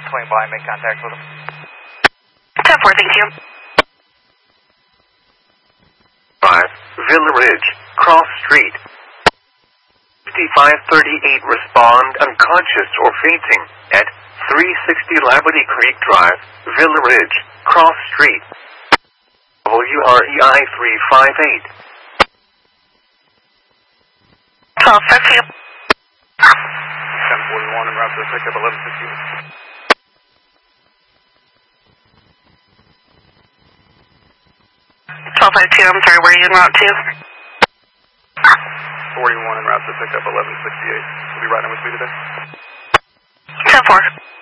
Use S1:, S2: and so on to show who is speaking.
S1: swing by and make contact with him.
S2: 10-4, thank you.
S3: 5, Villa Ridge, Cross Street. 5538, respond unconscious or fainting at 360 Labadee Creek Drive, Villa Ridge, Cross Street. WREI 358.
S2: 12, thank you.
S1: 1041 en route to pickup 1168.
S2: 1252, I'm sorry, where are you en route to?
S1: 41 en route to pickup 1168. Will be riding with me today?
S2: 10-4.